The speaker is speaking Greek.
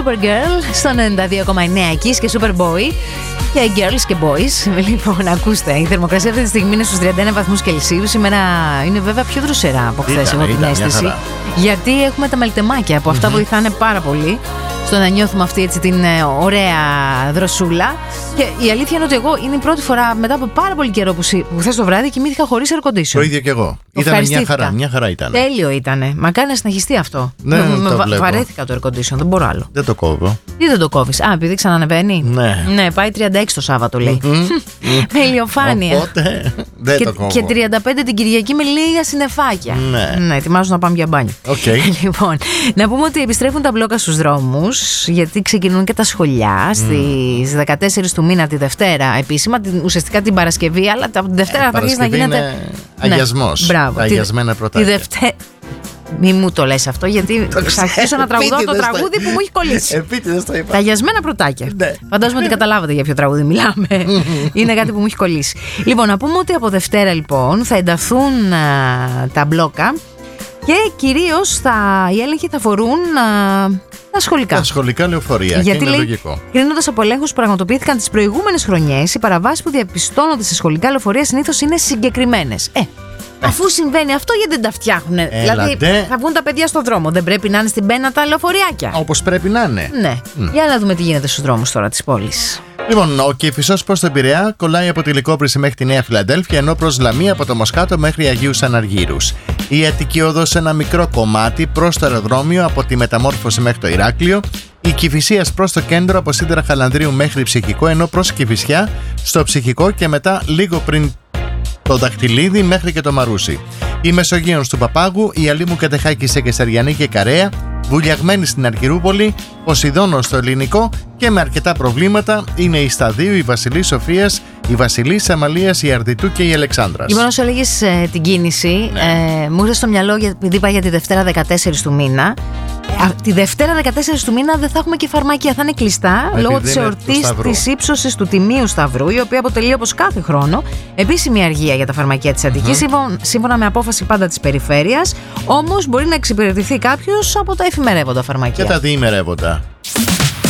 Supergirl στο 92,9 Kiss και Superboy. Και girls και boys. Λοιπόν, ακούστε, η θερμοκρασία αυτή τη στιγμή είναι στους 31 βαθμούς Κελσίου. Σήμερα είναι βέβαια πιο δροσερά από χθες, έχω την αίσθηση. Γιατί έχουμε τα μελτεμάκια που αυτά βοηθάνε πάρα πολύ στο να νιώθουμε αυτή έτσι την ωραία δροσούλα. Και η αλήθεια είναι ότι εγώ είναι η πρώτη φορά μετά από πάρα πολύ καιρό που χθες το βράδυ κοιμήθηκα χωρίς air condition. Το ίδιο και εγώ. Ήταν μια χαρά ήταν. Τέλειο ήταν. Μακάρι να συνεχιστεί αυτό. Ναι, βαρέθηκα το air condition, δεν μπορώ άλλο. Δεν το κόβω. Τι δεν το κόβεις? Α, επειδή ξανανεβαίνει. Ναι, πάει 36 το Σάββατο, λέει. Με ηλιοφάνεια. Οπότε δεν το κόβω. Και 35 την Κυριακή με λίγα συννεφάκια. Ναι, ετοιμάζω να πάμε για μπάνιο. Λοιπόν, να πούμε ότι επιστρέφουν τα μπλόκα στους δρόμους, γιατί ξεκινούν και τα σχολιά στις 14 του μήνα τη Δευτέρα επίσημα, ουσιαστικά την Παρασκευή, αλλά από την Δευτέρα θα αρχίσει να γίνεται. Αγιασμός. Μπράβο. Αγιασμένα πρωτάκια. Μη μου το λες αυτό, γιατί θα αρχίσω να τραγουδώ το τραγούδι που μου έχει κολλήσει. Επίτηδες το είπα. Τα αγιασμένα πρωτάκια. Φαντάζομαι ότι καταλάβατε για ποιο τραγούδι μιλάμε. Είναι κάτι που μου έχει κολλήσει. Λοιπόν, να πούμε ότι από Δευτέρα λοιπόν θα ενταθούν τα μπλόκα και κυρίως οι έλεγχοι θα αφορούν τα σχολικά. Τα σχολικά λεωφορεία. Γιατί είναι λέει, λογικό. κρίνοντας από ελέγχους που πραγματοποιήθηκαν τις προηγούμενες χρονιές, οι παραβάσεις που διαπιστώνονται σε σχολικά λεωφορεία συνήθως είναι συγκεκριμένες. Αφού συμβαίνει αυτό, γιατί δεν τα φτιάχνουν? Δηλαδή, θα βγουν τα παιδιά στον δρόμο. Δεν πρέπει να είναι στην πένα τα λεωφοριάκια? Όπως πρέπει να είναι. Ναι. Για να δούμε τι γίνεται στους δρόμους τώρα της πόλης. Λοιπόν, ο Κηφισός προς τον Πειραιά κολλάει από τη Λυκόπριση μέχρι τη Νέα Φιλαδέλφια, ενώ προς Λαμία από το Μοσχάτο μέχρι Αγίους Αναργύρους. Η Αττική Οδός ένα μικρό κομμάτι προς το αεροδρόμιο από τη Μεταμόρφωση μέχρι το Ηράκλειο. Η Κηφισίας προς το κέντρο από Σίδερα Χαλανδρίου μέχρι Ψυχικό, ενώ προς Κηφισιά στο Ψυχικό και μετά λίγο πριν το Δαχτυλίδι μέχρι και το Μαρούσι. Η Μεσογείων του Παπάγου, η Αλήμου Κατεχάκη σε Κεσαριανή και Καρέα, Βουλιαγμένη στην Αργυρούπολη, Ποσειδώνο στο Ελληνικό και με αρκετά προβλήματα είναι η Σταδίου, η Βασιλή Σοφίας, η Βασιλή Αμαλίας, η Αρδιτού και η Αλεξάνδρας. Λοιπόν, όσο έλεγες την κίνηση, μου ήρθε στο μυαλό, επειδή είπα για τη Δευτέρα 14 του μήνα. Τη Δευτέρα 14 του μήνα δεν θα έχουμε και φαρμακεία, θα είναι κλειστά λόγω της εορτής της ύψωσης του Τιμίου Σταυρού, η οποία αποτελεί όπως κάθε χρόνο επίσημη αργία για τα φαρμακεία της Αττικής, σύμφωνα με απόφαση πάντα της περιφέρειας. Όμως μπορεί να εξυπηρετηθεί κάποιος από τα εφημερεύοντα φαρμακεία. Και τα διημερεύοντα.